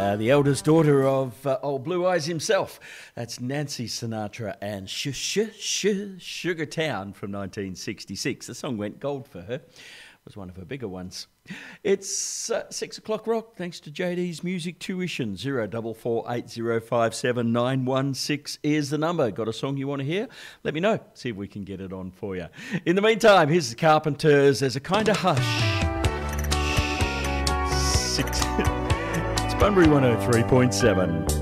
The eldest daughter of old Blue Eyes himself. That's Nancy Sinatra and Sugar Town from 1966. The song went gold for her. It was one of her bigger ones. It's 6 o'clock rock, thanks to JD's Music Tuition. 0448057916 is the number. Got a song you want to hear? Let me know. See if we can get it on for you. In the meantime, here's the Carpenters. There's a kind of hush. It's Bunbury 103.7.